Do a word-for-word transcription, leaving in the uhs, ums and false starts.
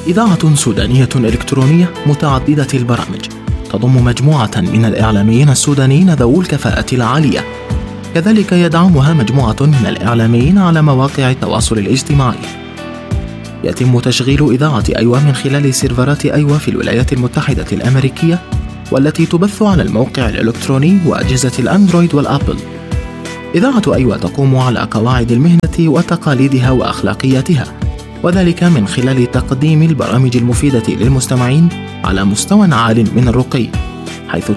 إذاعة سودانية إلكترونية متعددة البرامج، تضم مجموعة من الإعلاميين السودانيين ذوو الكفاءة العالية. كذلك يدعمها مجموعة من الإعلاميين على مواقع التواصل الاجتماعي. يتم تشغيل إذاعة أيوة من خلال سيرفرات أيوة في الولايات المتحدة الأمريكية، والتي تبث على الموقع الإلكتروني وأجهزة الأندرويد والآبل. إذاعة أيوة تقوم على قواعد المهنة وتقاليدها وأخلاقياتها، وذلك من خلال تقديم البرامج المفيدة للمستمعين على مستوى عال من الرقي، حيث